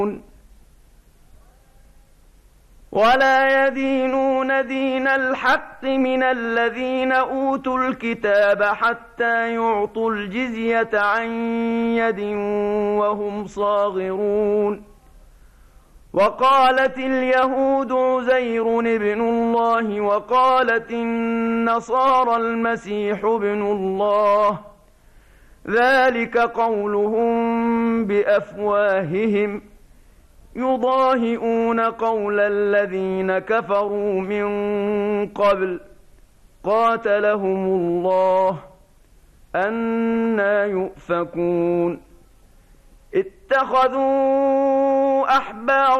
ولا يدينون دين الحق من الذين أوتوا الكتاب حتى يعطوا الجزية عن يد وهم صاغرون. وقالت اليهود عزير ابن الله وقالت النصارى المسيح ابن الله، ذلك قولهم بأفواههم يضاهئون قول الذين كفروا من قبل قاتلهم الله أنى يؤفكون. اتخذوا أحبار